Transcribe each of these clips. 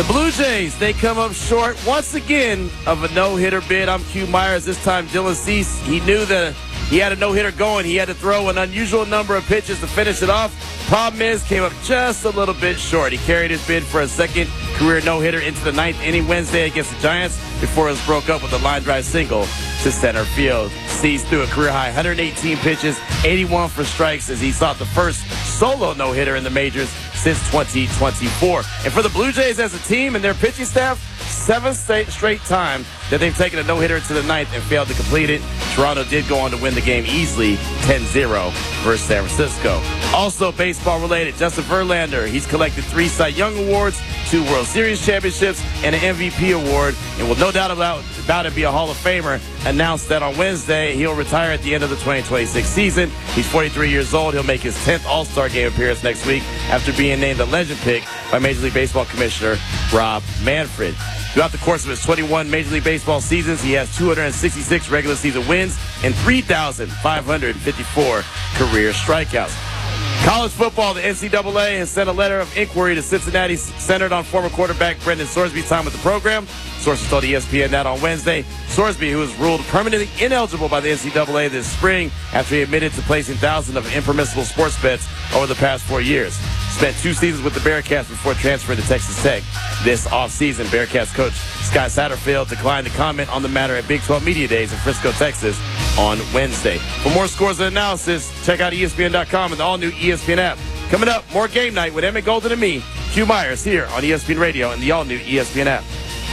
Blue Jays, they come up short once again of a no-hitter bid. I'm Q Myers. This time, Dylan Cease, he knew that he had a no-hitter going. He had to throw an unusual number of pitches to finish it off. Problem is, came up just a little bit short. He carried his bid for a second career no-hitter into the ninth inning Wednesday against the Giants before it was broke up with a line drive single to center field. Cease threw a career-high 118 pitches, 81 for strikes as he sought the first solo no-hitter in the majors since 2024. And for the Blue Jays as a team and their pitching staff, seventh straight time that they've taken a no-hitter to the ninth and failed to complete it. Toronto did go on to win the game easily, 10-0 versus San Francisco. Also baseball-related, Justin Verlander, he's collected 3 Cy Young Awards, 2 World Series championships, and an MVP award, and will no doubt about it be a Hall of Famer. Announced that on Wednesday he'll retire at the end of the 2026 season. He's 43 years old. He'll make his 10th All-Star Game appearance next week after being named the legend pick by Major League Baseball Commissioner Rob Manfred. Throughout the course of his 21 Major League Baseball seasons, he has 266 regular season wins and 3,554 career strikeouts. College football, the NCAA has sent a letter of inquiry to Cincinnati centered on former quarterback Brendan Sorsby's time with the program. Sources told ESPN that on Wednesday. Sorsby, who was ruled permanently ineligible by the NCAA this spring after he admitted to placing thousands of impermissible sports bets over the past 4 years. Spent 2 seasons with the Bearcats before transferring to Texas Tech this offseason. Bearcats coach Scott Satterfield declined to comment on the matter at Big 12 Media Days in Frisco, Texas on Wednesday. For more scores and analysis, check out ESPN.com and the all-new ESPN app. Coming up, more Game Night with Emmett Golden and me, Q Myers, here on ESPN Radio and the all-new ESPN app.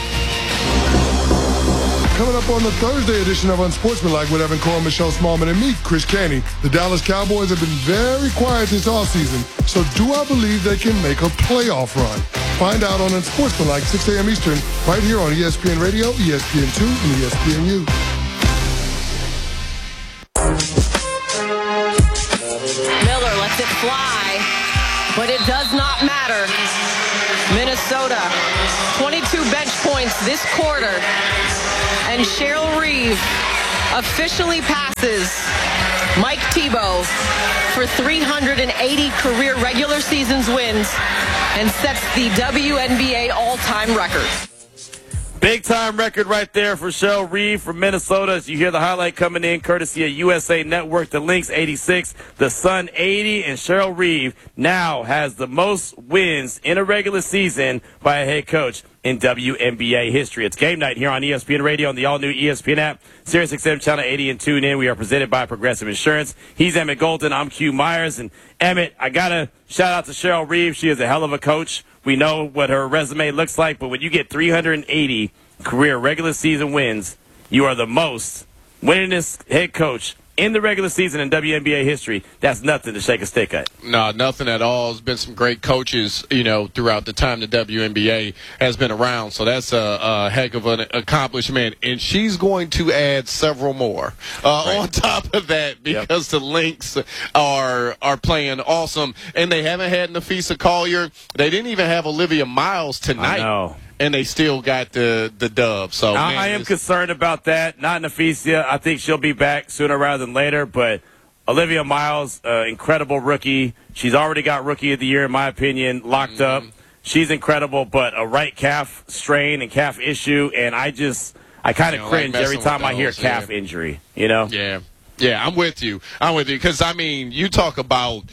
Coming up on the Thursday edition of Unsportsmanlike with Evan Cohen, Michelle Smallman, and me, Chris Canty. The Dallas Cowboys have been very quiet this offseason, so do I believe they can make a playoff run? Find out on Unsportsmanlike, 6 a.m. Eastern, right here on ESPN Radio, ESPN2, and ESPNU. Miller lets it fly, but it does not matter. Minnesota, 22 bench points this quarter. And Cheryl Reeve officially passes Mike Tebow for 380 career regular seasons wins and sets the WNBA all-time record. Big-time record right there for Cheryl Reeve from Minnesota. As you hear the highlight coming in, courtesy of USA Network, the Lynx 86, the Sun 80, and Cheryl Reeve now has the most wins in a regular season by a head coach in WNBA history. It's Game Night here on ESPN Radio and the all-new ESPN app, SiriusXM Channel 80, and tune in. We are presented by Progressive Insurance. He's Emmett Golden. I'm Q Myers. And Emmett, I got to shout out to Cheryl Reeve. She is a hell of a coach. We know what her resume looks like, but when you get 380 career regular season wins, you are the most winningest head coach in the regular season in WNBA history. That's nothing to shake a stick at. No, nothing at all. There's been some great coaches, throughout the time the WNBA has been around. So that's a heck of an accomplishment. And she's going to add several more on top of that because the Lynx are playing awesome. And they haven't had Nafisa Collier. They didn't even have Olivia Miles tonight. I know. And they still got the dub. So I am concerned about that. Not Nafisa. I think she'll be back sooner rather than later. But Olivia Miles, incredible rookie. She's already got Rookie of the Year, in my opinion, locked up. She's incredible, but a right calf strain and calf issue, and I kind of cringe every time I hear calf injury. Yeah, I'm with you. Because you talk about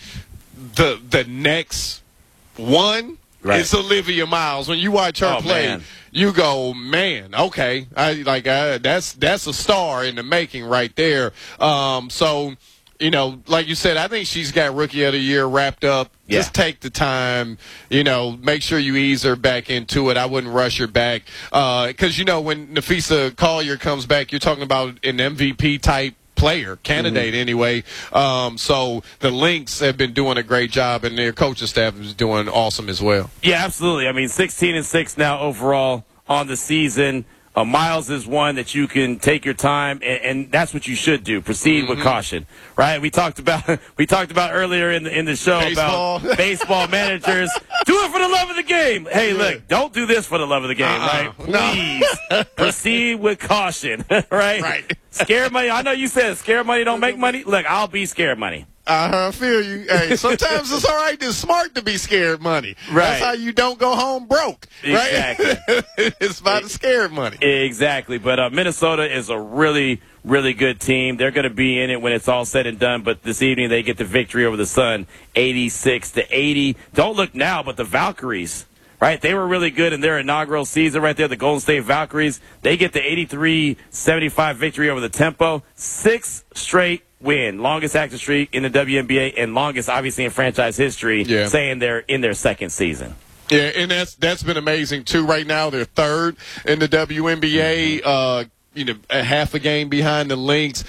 the next one. Right. It's Olivia Miles. When you watch her play, you go, man, okay, that's a star in the making right there. So, like you said, I think she's got Rookie of the Year wrapped up. Yeah. Just take the time, make sure you ease her back into it. I wouldn't rush her back because, when Nafisa Collier comes back, you're talking about an MVP type player, candidate anyway. So the Lynx have been doing a great job, and their coaching staff is doing awesome as well. Yeah, absolutely. 16-6 now overall on the season. Miles is one that you can take your time, and that's what you should do. Proceed with caution, right? We talked about earlier in the show about baseball managers. Do it for the love of the game. Hey, look, don't do this for the love of the game, right? Please proceed with caution, right? Right. Scared money. I know you said scared money don't make money. Look, I'll be scared money. I feel you. Hey, sometimes it's all right. It's smart to be scared money. Right. That's how you don't go home broke. Right? Exactly. It's about the scared money. Exactly. But Minnesota is a really, really good team. They're going to be in it when it's all said and done. But this evening they get the victory over the Sun, 86-80. Don't look now, but the Valkyries, right? They were really good in their inaugural season right there, the Golden State Valkyries. They get the 83-75 victory over the Tempo. 6 straight win, longest active streak in the WNBA and longest, obviously, in franchise history, saying they're in their second season. Yeah, and that's been amazing, too. Right now, they're third in the WNBA, a half a game behind the Lynx.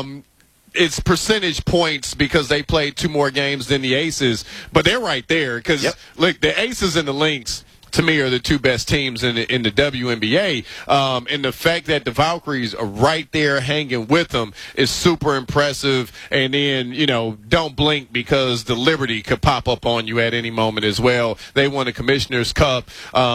It's percentage points because they played 2 more games than the Aces, but they're right there because, look, the Aces and the Lynx, to me, are the 2 best teams in the WNBA. And the fact that the Valkyries are right there hanging with them is super impressive. And then, don't blink because the Liberty could pop up on you at any moment as well. They won the Commissioner's Cup.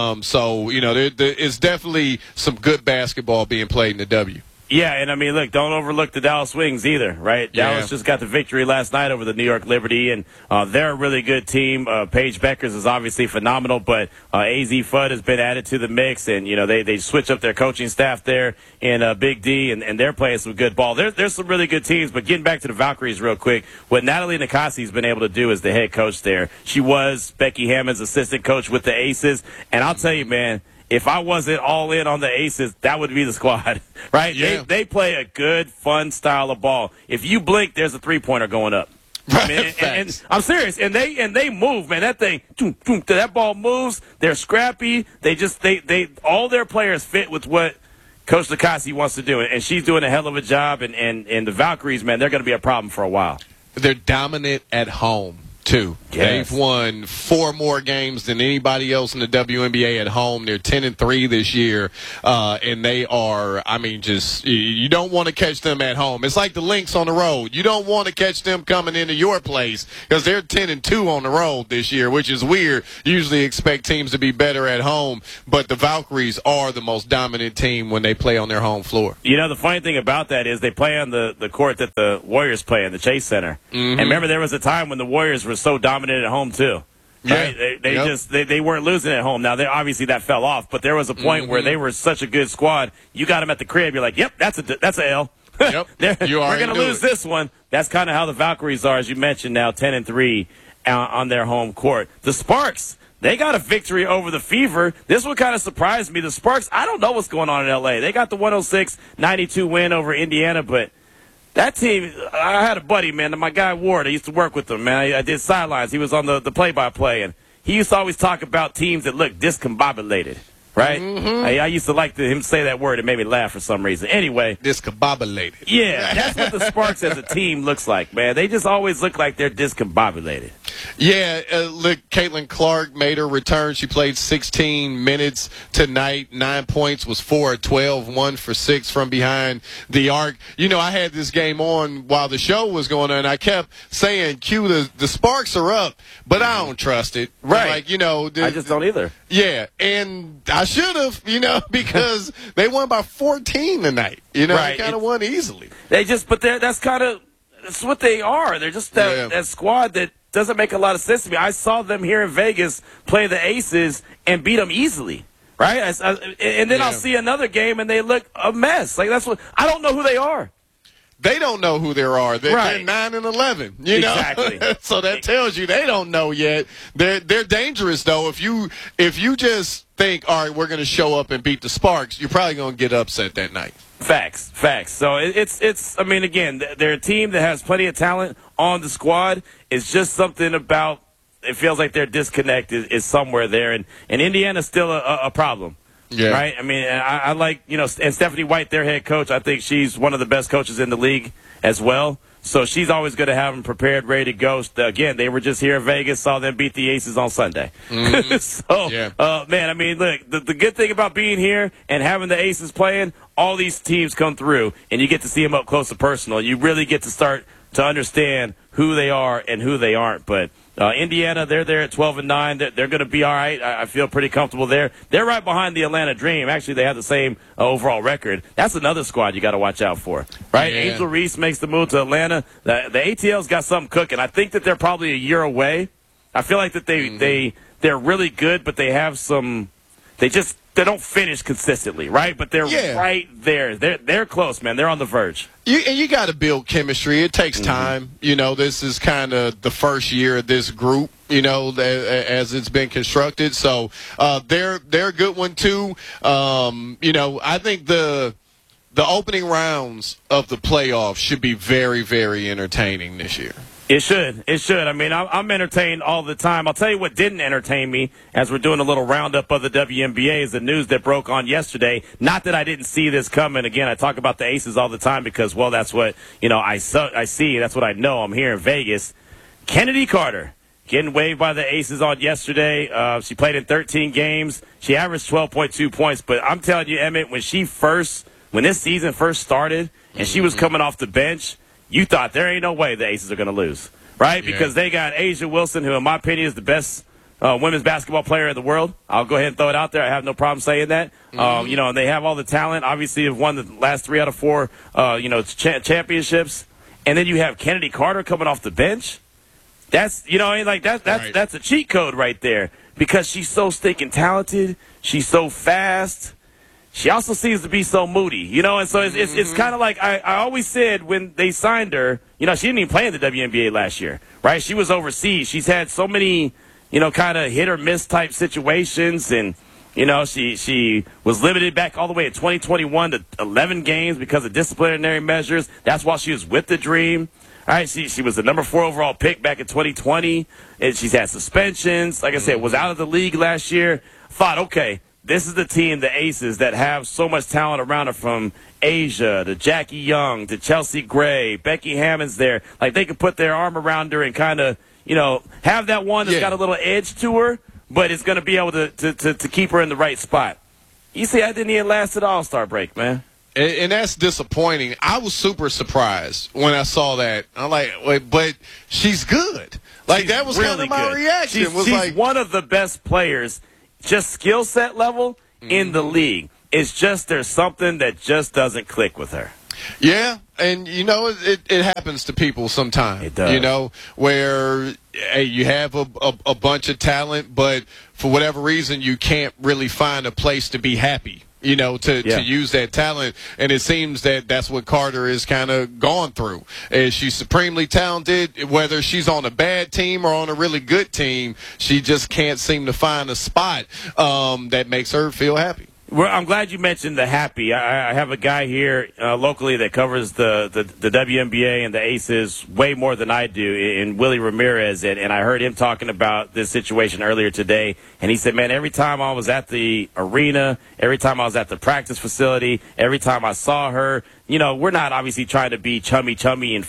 So, it's definitely some good basketball being played in the W. Yeah, and I mean, look, don't overlook the Dallas Wings either, right? Yeah. Dallas just got the victory last night over the New York Liberty, and they're a really good team. Paige Beckers is obviously phenomenal, but AZ Fudd has been added to the mix, and, they switch up their coaching staff there in Big D, and they're playing some good ball. There's some really good teams, but getting back to the Valkyries real quick, what Natalie Nakasi's been able to do as the head coach there, she was Becky Hammond's assistant coach with the Aces, and I'll tell you, man, if I wasn't all in on the Aces, that would be the squad, right? Yeah. They play a good, fun style of ball. If you blink, there's a 3-pointer going up. I mean, and I'm serious. And they move, man. That thing, that ball moves. They're scrappy. They all their players fit with what Coach Nakasi wants to do, and she's doing a hell of a job. And the Valkyries, man, they're going to be a problem for a while. They're dominant at home, too. Yes. They've won 4 more games than anybody else in the WNBA at home. They're 10-3 this year, and they are, you don't want to catch them at home. It's like the Lynx on the road. You don't want to catch them coming into your place because they're 10-2 on the road this year, which is weird. Usually expect teams to be better at home, but the Valkyries are the most dominant team when they play on their home floor. The funny thing about that is they play on the court that the Warriors play in, the Chase Center. Mm-hmm. And remember, there was a time when the Warriors were so dominant at home too. Right? Yeah. They weren't losing at home. Now obviously that fell off, but there was a point where they were such a good squad. You got them at the crib. You're like, yep, that's a L. Yep. We're going to lose this one. That's kind of how the Valkyries are, as you mentioned. Now 10-3 on their home court. The Sparks, they got a victory over the Fever. This one kind of surprised me. The Sparks, I don't know what's going on in L.A. They got the 106-92 win over Indiana, but that team, I had a buddy, man, my guy Ward. I used to work with him, man. I did sidelines. He was on the play-by-play, and he used to always talk about teams that look discombobulated, right? Mm-hmm. I used to like him say that word. It made me laugh for some reason. Anyway. Discombobulated. Yeah, that's what the Sparks as a team looks like, man. They just always look like they're discombobulated. Yeah, look, Caitlin Clark made her return. She played 16 minutes tonight. 9 points, was 4 of 12, 1 for 6 from behind the arc. I had this game on while the show was going on, and I kept saying, Q, the Sparks are up, but I don't trust it. Right. I just don't either. Yeah, and I should have, because they won by 14 tonight. Right. They kind of won easily. That's what they are. They're just that squad that doesn't make a lot of sense to me. I saw them here in Vegas play the Aces and beat them easily, right? And then I'll see another game and they look a mess. Like I don't know who they are. They don't know who they are. They're 9-11. Exactly. So that tells you they don't know yet. They're dangerous though. If you just think, all right, we're going to show up and beat the Sparks, you're probably going to get upset that night. Facts. So again, they're a team that has plenty of talent on the squad. It's just something about it feels like their disconnect is somewhere there, and Indiana's still a problem. Yeah. Right? I like, and Stephanie White, their head coach, I think she's one of the best coaches in the league as well. So she's always going to have them prepared, ready to go. Again, they were just here in Vegas, saw them beat the Aces on Sunday. Mm-hmm. Man, look, the good thing about being here and having the Aces playing, all these teams come through, and you get to see them up close and personal. You really get to start to understand who they are and who they aren't. But Indiana, they're there at 12-9. They're going to be all right. I feel pretty comfortable there. They're right behind the Atlanta Dream. Actually, they have the same overall record. That's another squad you got to watch out for, right? Yeah. Angel Reese makes the move to Atlanta. The ATL's got something cooking. I think that they're probably a year away. I feel like that they're really good, but they have some. They don't finish consistently, right? But they're right there. They're close, man. They're on the verge. You got to build chemistry. It takes time. This is kind of the first year of this group, as it's been constructed. So they're a good one, too. I think the opening rounds of the playoffs should be very, very entertaining this year. It should. I mean, I'm entertained all the time. I'll tell you what didn't entertain me as we're doing a little roundup of the WNBA is the news that broke on yesterday. Not that I didn't see this coming. Again, I talk about the Aces all the time because, well, that's what, I see. That's what I know. I'm here in Vegas. Kennedy Carter getting waived by the Aces on yesterday. She played in 13 games. She averaged 12.2 points. But I'm telling you, Emmett, when this season first started and she was coming off the bench, you thought there ain't no way the Aces are going to lose, right? Yeah. Because they got A'ja Wilson, who in my opinion is the best women's basketball player in the world. I'll go ahead and throw it out there. I have no problem saying that. And they have all the talent. Obviously, have won the last 3 out of 4, championships. And then you have Kennedy Carter coming off the bench. That's a cheat code right there because she's so stinking talented. She's so fast. She also seems to be so moody, and so it's kind of like I always said when they signed her, she didn't even play in the WNBA last year, right? She was overseas. She's had so many, kind of hit or miss type situations, and she was limited back all the way in 2021 to 11 games because of disciplinary measures. That's while she was with the Dream. All right, she was the number 4 overall pick back in 2020, and she's had suspensions. Like I said, was out of the league last year. Thought, okay. This is the team, the Aces, that have so much talent around her, from A'ja to Jackie Young to Chelsea Gray, Becky Hammond's there. Like, they could put their arm around her and kind of, have that one that's got a little edge to her, but it's going to be able to keep her in the right spot. You see, I didn't even last at All-Star break, man. And that's disappointing. I was super surprised when I saw that. I'm like, wait, but she's good. Like, that was really kind of my reaction. She's one of the best players. Just skill set level in the league. It's just there's something that just doesn't click with her. Yeah, and it happens to people sometimes. It does. Where you have a bunch of talent, but for whatever reason you can't really find a place to be happy. To use that talent. And it seems that that's what Carter is kind of gone through. She's supremely talented. Whether she's on a bad team or on a really good team, she just can't seem to find a spot that makes her feel happy. Well, I'm glad you mentioned the happy. I have a guy here locally that covers the WNBA and the Aces way more than I do, in Willie Ramirez, and I heard him talking about this situation earlier today, and he said, man, every time I was at the arena, every time I was at the practice facility, every time I saw her, we're not obviously trying to be chummy and